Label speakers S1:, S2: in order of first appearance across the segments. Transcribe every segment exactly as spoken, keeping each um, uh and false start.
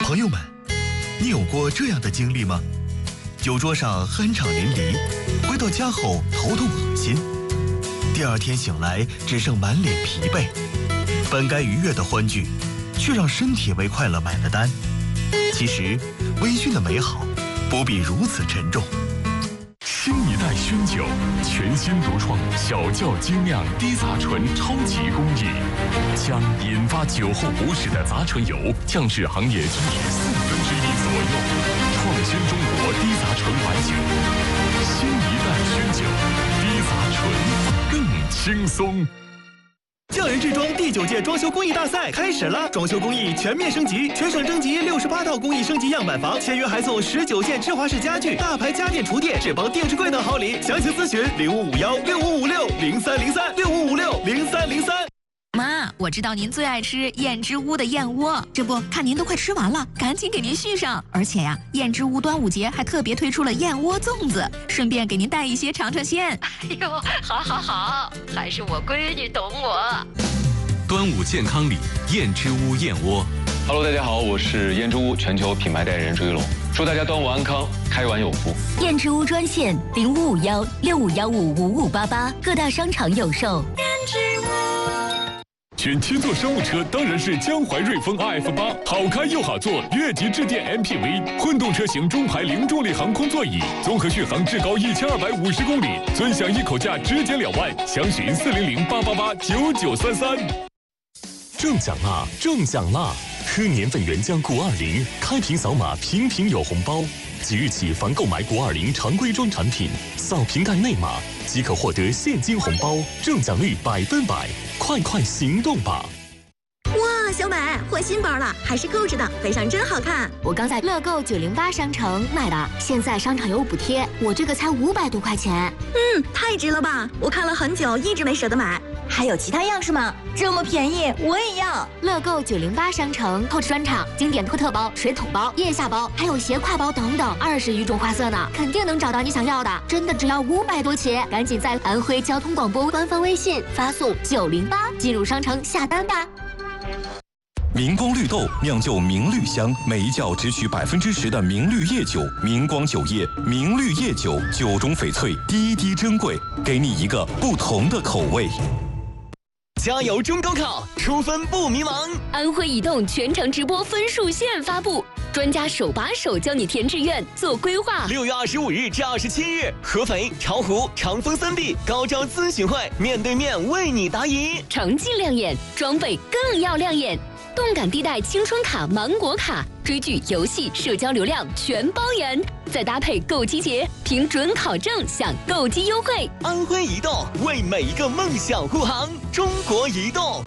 S1: 朋友们，你有过这样的经历吗？酒桌上酣畅淋漓，回到家后头痛恶心，第二天醒来只剩满脸疲惫，本该愉悦的欢聚，却让身体为快乐买了单。其实，微醺的美好不必如此沉重。
S2: 新一代熏酒，全新独创小窖精酿低杂醇超级工艺，将引发酒后不适的杂醇油降至行业均值四分之一左右，创新中国低杂醇白酒。新一代熏酒，低杂醇更轻松。
S3: 匠人制装第九届装修工艺大赛开始了，装修工艺全面升级，全省征集六十八套工艺升级样板房，签约还送十九件芝华士家具、大牌家电厨电、智邦电视柜等好礼。详情咨询零五五幺六五五六零三零三六五五六零三零三。
S4: 妈，我知道您最爱吃燕之屋的燕窝，这不看您都快吃完了，赶紧给您续上。而且呀，燕之屋端午节还特别推出了燕窝粽子，顺便给您带一些尝尝鲜。
S5: 哎呦，好好好，还是我闺女懂我。
S6: 端午健康礼，燕之屋燕窝。
S7: Hello， 大家好，我是燕之屋全球品牌代言人朱一龙，祝大家端午安康，开碗有福。
S8: 燕之屋专线零五五幺六五幺五五五八八，各大商场有售。燕之屋。
S2: 选七座商务车当然是江淮瑞风 R F 八，好开又好坐，越级致电 M P V， 混动车型中排零重力航空座椅，综合续航至高一千二百五十公里，尊享一口价直减两万，详询四零零八八八九九三三。中奖啦！中奖啦！喝年份原浆谷二零，开瓶扫码，瓶瓶有红包。即日起，凡购买谷二零常规装产品，扫瓶盖内码即可获得现金红包，中奖率百分百！快快行动吧！
S9: 哇，小美换新包了，还是购置的，配上真好看。
S8: 我刚在乐购九零八商城买的，现在商场有补贴，我这个才五百多块钱。
S9: 嗯，太值了吧！我看了很久，一直没舍得买。
S10: 还有其他样式吗？这么便宜，我也要！
S8: 乐购九零八商城购置专场，经典托特包、水桶包、腋下包，还有斜挎包等等，二十余种花色呢，肯定能找到你想要的。真的只要五百多起，赶紧在安徽交通广播官方微信发送九零八进入商城下单吧。
S11: 明光绿豆酿就明绿香，每一窖只取百分之十的明绿叶酒。明光酒业明绿叶酒，酒中翡翠，滴滴珍贵，给你一个不同的口味。
S3: 加油中高考，出分不迷茫。
S8: 安徽移动全程直播分数线发布，专家手把手教你填志愿、做规划。
S3: 六月二十五日至二十七日，合肥、巢湖、长丰三地高招咨询会面对面为你答疑，
S8: 成绩亮眼，装备更要亮眼。动感地带青春卡、芒果卡，追剧、游戏、社交流量全包圆，再搭配购机节，凭准考证享购机优惠。
S3: 安徽移动为每一个梦想护航，中国移动。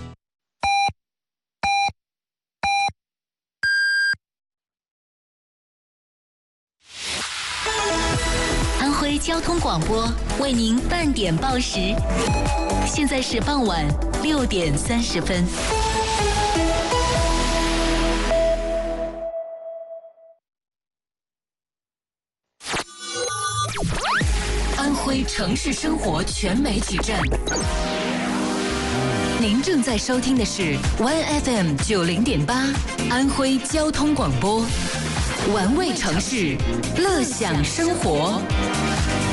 S8: 安徽交通广播为您半点报时，现在是傍晚六点三十分。安徽城市生活全媒体站，您正在收听的是 Y F M 九零点八安徽交通广播，玩味城市，乐享生活。